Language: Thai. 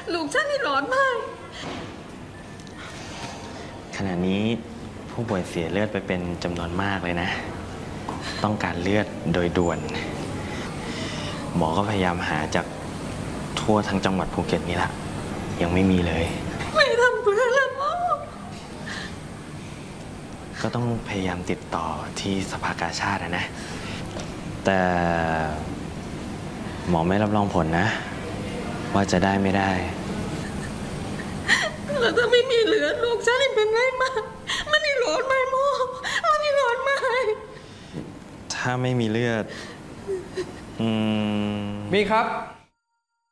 ลูกฉันนี่ร้อนมากขณะนี้ผู้ป่วยเสียเลือดไปเป็นจำนวนมากเลยนะต้องการเลือดโดยด่วนหมอก็พยายามหาจากทั่วทั้งจังหวัดภูเก็ตนี่แหละยังไม่มีเลยไม่ทำเพื่อละหมอก็ต้องพยายามติดต่อที่สภากาชาดนะแต่หมอไม่รับรองผลนะว่าจะได้ไม่ได้แล้วถ้าไม่มีเหลือลูกฉันนี่เป็นไงมากมันนี่ร้อนไหมหมอมันนี่ร้อนไหมถ้าไม่มีเลือดมีครับ